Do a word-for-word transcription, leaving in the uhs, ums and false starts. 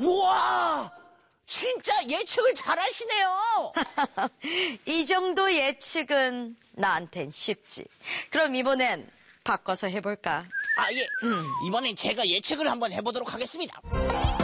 우와! 진짜 예측을 잘하시네요. 이 정도 예측은 나한텐 쉽지. 그럼 이번엔 바꿔서 해볼까? 아, 예. 음. 이번엔 제가 예측을 한번 해보도록 하겠습니다.